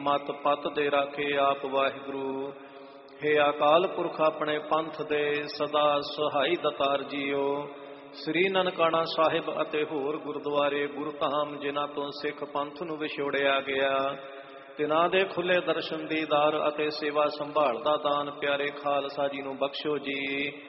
ਮਤ ਪਤ ਦੇ ਰਾਖੇ ਆਪ ਵਾਹਿਗੁਰੂ। ਹੇ ਅਕਾਲ ਪੁਰਖ ਆਪਣੇ ਪੰਥ ਦੇ ਸਦਾ ਸਹਾਈ ਦਤਾਰ ਜੀਓ। ਸ੍ਰੀ ਨਨਕਾਣਾ ਸਾਹਿਬ ਅਤੇ ਹੋਰ ਗੁਰਦੁਆਰੇ ਗੁਰਧਾਮ ਜਿਨ੍ਹਾਂ ਤੋਂ ਸਿੱਖ ਪੰਥ ਨੂੰ ਵਿਛੋੜਿਆ ਗਿਆ, ਤਿਨਾਂ ਦੇ ਖੁੱਲੇ ਦਰਸ਼ਨ ਦੀਦਾਰ ਅਤੇ ਸੇਵਾ ਸੰਭਾਲ ਦਾ ਦਾਨ ਪਿਆਰੇ ਖਾਲਸਾ ਜੀ ਨੂੰ ਬਖਸ਼ੋ ਜੀ।